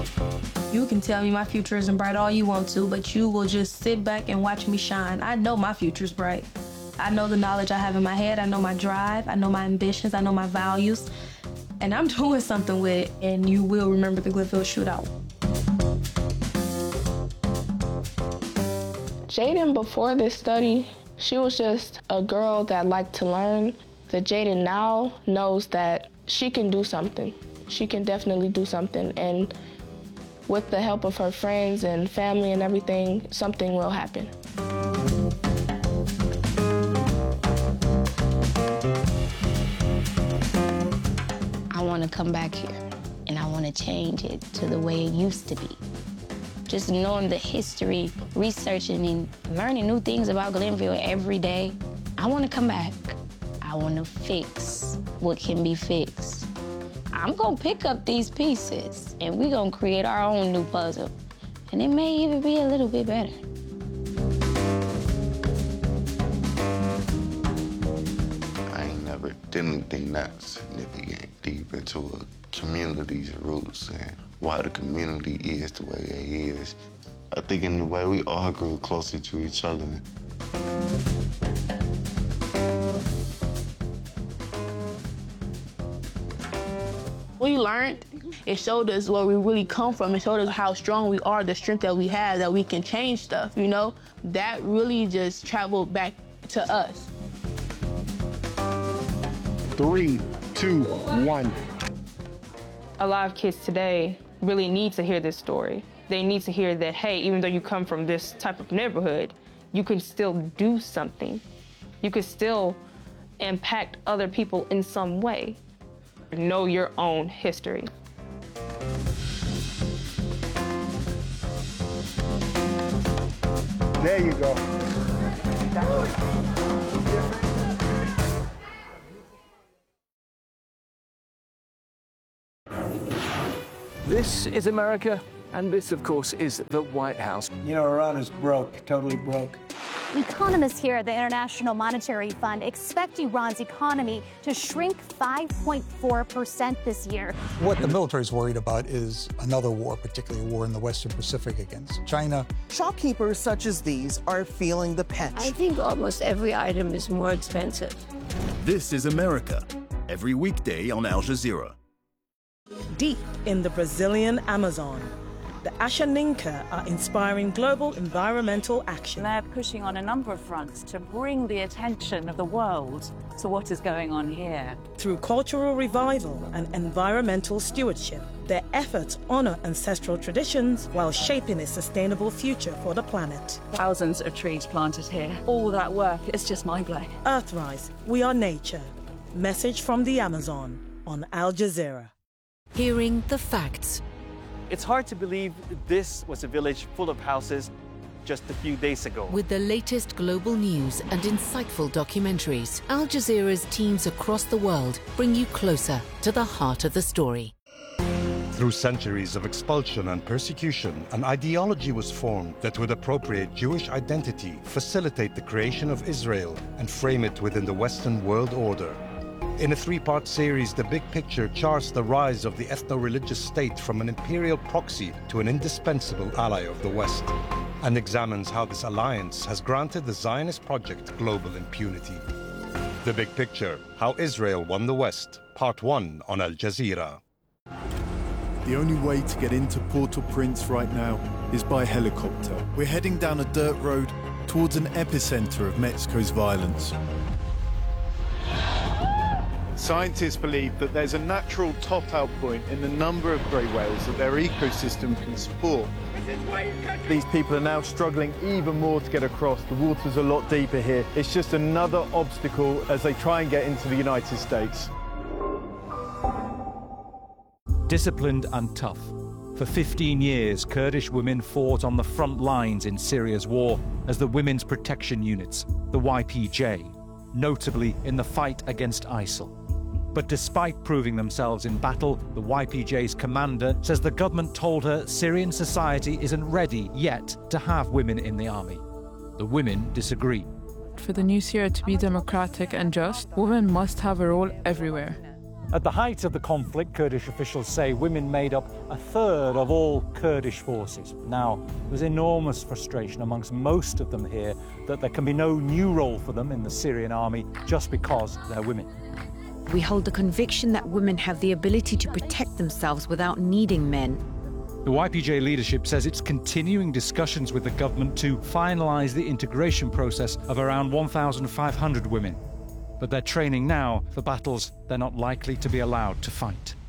You can tell me my future isn't bright all you want to, but you will just sit back and watch me shine. I know my future's bright. I know the knowledge I have in my head. I know my drive. I know my ambitions. I know my values. And I'm doing something with it, and you will remember the Glenfield Shootout. Jaden, before this study, she was just a girl that liked to learn. The Jaden now knows that she can do something. She can definitely do something. And with the help of her friends and family and everything, something will happen. I want to come back here, and I want to change it to the way it used to be. Just knowing the history, researching and learning new things about Glenfield every day, I want to come back. I want to fix what can be fixed. I'm gonna pick up these pieces and we're gonna create our own new puzzle. And it may even be a little bit better. I ain't never did anything that significant deep into a community's roots and why the community is the way it is. I think in the way we all grew closer to each other. We learned, it showed us where we really come from. It showed us how strong we are, the strength that we have, that we can change stuff, you know? That really just traveled back to us. 3, 2, 1. A lot of kids today really need to hear this story. They need to hear that, hey, even though you come from this type of neighborhood, you can still do something. You can still impact other people in some way. Know your own history. There you go. This is America, and this, of course, is the White House. You know, Iran is broke, totally broke. Economists here at the International Monetary Fund expect Iran's economy to shrink 5.4% this year. What the military is worried about is another war, particularly a war in the Western Pacific against China. Shopkeepers such as these are feeling the pinch. I think almost every item is more expensive. This is America, every weekday on Al Jazeera. Deep in the Brazilian Amazon, the Ashaninka are inspiring global environmental action. They're pushing on a number of fronts to bring the attention of the world to what is going on here. Through cultural revival and environmental stewardship, their efforts honor ancestral traditions while shaping a sustainable future for the planet. Thousands of trees planted here. All that work is just mind-blowing. Earthrise, we are nature. Message from the Amazon on Al Jazeera. Hearing the facts. It's hard to believe this was a village full of houses just a few days ago. With the latest global news and insightful documentaries, Al Jazeera's teams across the world bring you closer to the heart of the story. Through centuries of expulsion and persecution, an ideology was formed that would appropriate Jewish identity, facilitate the creation of Israel, and frame it within the Western world order. In a three-part series, The Big Picture charts the rise of the ethno-religious state from an imperial proxy to an indispensable ally of the West, and examines how this alliance has granted the Zionist project global impunity. The Big Picture, How Israel Won the West, Part 1 on Al Jazeera. The only way to get into Port-au-Prince right now is by helicopter. We're heading down a dirt road towards an epicenter of Mexico's violence. Scientists believe that there's a natural top-out point in the number of grey whales that their ecosystem can support. These people are now struggling even more to get across. The water's a lot deeper here. It's just another obstacle as they try and get into the United States. Disciplined and tough. For 15 years, Kurdish women fought on the front lines in Syria's war as the Women's Protection Units, the YPJ, notably in the fight against ISIL. But despite proving themselves in battle, the YPJ's commander says the government told her Syrian society isn't ready yet to have women in the army. The women disagree. For the new Syria to be democratic and just, women must have a role everywhere. At the height of the conflict, Kurdish officials say women made up a third of all Kurdish forces. Now, there's enormous frustration amongst most of them here that there can be no new role for them in the Syrian army just because they're women. We hold the conviction that women have the ability to protect themselves without needing men. The YPJ leadership says it's continuing discussions with the government to finalise the integration process of around 1,500 women. But they're training now for battles they're not likely to be allowed to fight.